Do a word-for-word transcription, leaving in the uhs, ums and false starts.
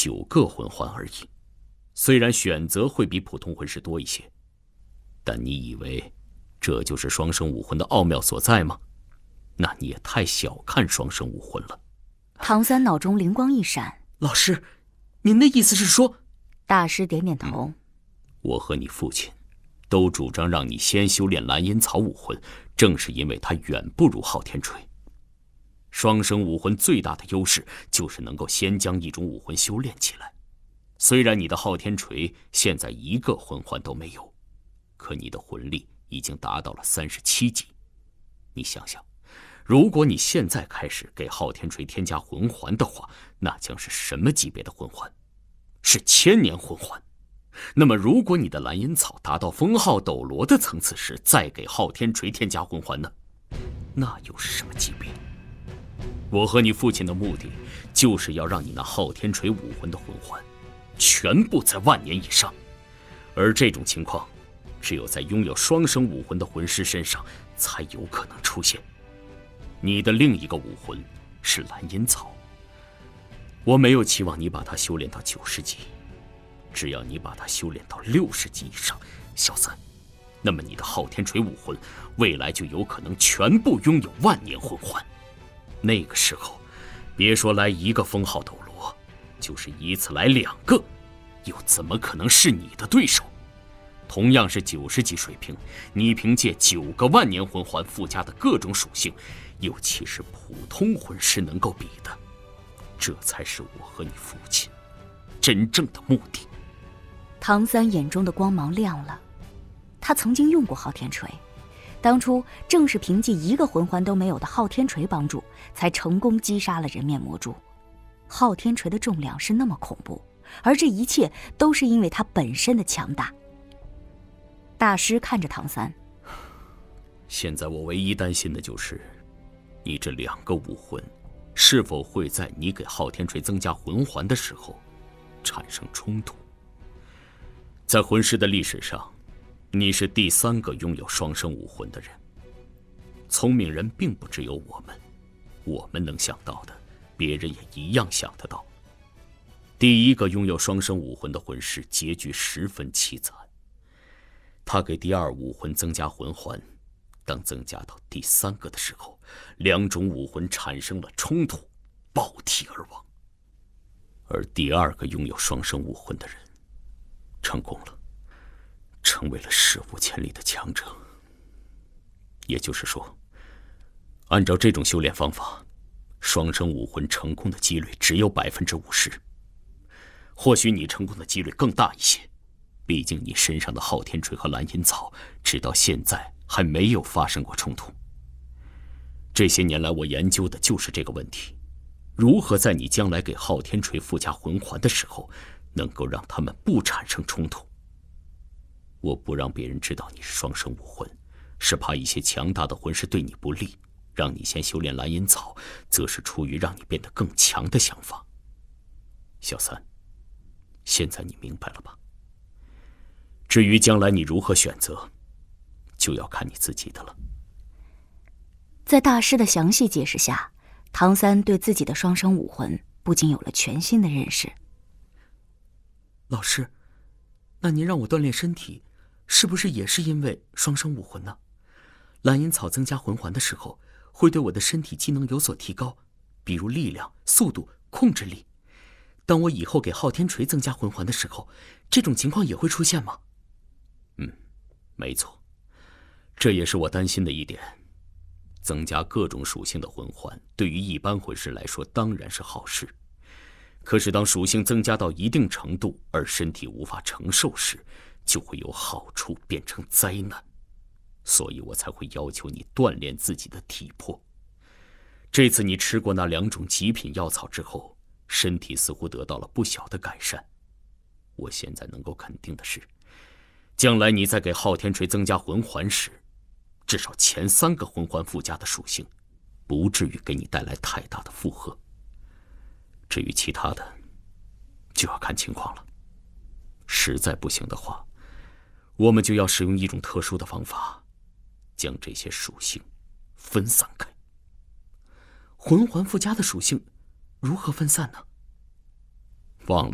九个魂环而已。虽然选择会比普通魂师多一些，但你以为这就是双生武魂的奥妙所在吗？那你也太小看双生武魂了。 唐三脑中灵光一闪， 老师，您的意思是说？ 大师点点头。 嗯、我和你父亲都主张让你先修炼蓝银草武魂，正是因为它远不如昊天锤。双生武魂最大的优势就是能够先将一种武魂修炼起来。虽然你的昊天锤现在一个魂环都没有，可你的魂力已经达到了三十七级。你想想，如果你现在开始给昊天锤添加魂环的话，那将是什么级别的魂环？是千年魂环。那么如果你的蓝银草达到封号斗罗的层次时，再给昊天锤添加魂环呢？那又是什么级别？我和你父亲的目的就是要让你那昊天锤武魂的魂环全部在万年以上，而这种情况只有在拥有双生武魂的魂师身上才有可能出现。你的另一个武魂是蓝银草，我没有期望你把它修炼到九十级，只要你把它修炼到六十级以上，小三，那么你的昊天锤武魂未来就有可能全部拥有万年魂环。那个时候，别说来一个封号斗罗，就是一次来两个，又怎么可能是你的对手？同样是九十级水平，你凭借九个万年魂环附加的各种属性，又岂是普通魂师能够比的？这才是我和你父亲真正的目的。 唐三眼中的光芒亮了，他曾经用过昊天锤，当初正是凭借一个魂环都没有的昊天锤帮助，才成功击杀了人面魔蛛。昊天锤的重量是那么恐怖，而这一切都是因为它本身的强大。大师看着唐三， 现在我唯一担心的就是你这两个武魂是否会在你给昊天锤增加魂环的时候产生冲突。在魂师的历史上，你是第三个拥有双生武魂的人。聪明人并不只有我们，我们能想到的，别人也一样想得到。第一个拥有双生武魂的魂师结局十分凄惨，他给第二武魂增加魂环，当增加到第三个的时候，两种武魂产生了冲突，爆体而亡。而第二个拥有双生武魂的人成功了，成为了史无前例的强者。也就是说，按照这种修炼方法，双生武魂成功的几率只有百分之五十。或许你成功的几率更大一些，毕竟你身上的昊天锤和蓝银草直到现在还没有发生过冲突。这些年来我研究的就是这个问题，如何在你将来给昊天锤附加魂环的时候，能够让他们不产生冲突。我不让别人知道你是双生武魂，是怕一些强大的魂师对你不利，让你先修炼蓝银草，则是出于让你变得更强的想法。小三，现在你明白了吧？至于将来你如何选择，就要看你自己的了。 在大师的详细解释下，唐三对自己的双生武魂不仅有了全新的认识。 老师，那您让我锻炼身体，是不是也是因为双生武魂呢？蓝银草增加魂环的时候，会对我的身体机能有所提高，比如力量、速度、控制力。当我以后给昊天锤增加魂环的时候，这种情况也会出现吗？ 嗯，没错，这也是我担心的一点。增加各种属性的魂环，对于一般魂师来说当然是好事。可是当属性增加到一定程度，而身体无法承受时，就会由好处变成灾难。所以我才会要求你锻炼自己的体魄。这次你吃过那两种极品药草之后，身体似乎得到了不小的改善。我现在能够肯定的是，将来你在给昊天锤增加魂环时，至少前三个魂环附加的属性不至于给你带来太大的负荷。至于其他的，就要看情况了。实在不行的话，我们就要使用一种特殊的方法，将这些属性分散开。 魂环附加的属性如何分散呢？ 忘了。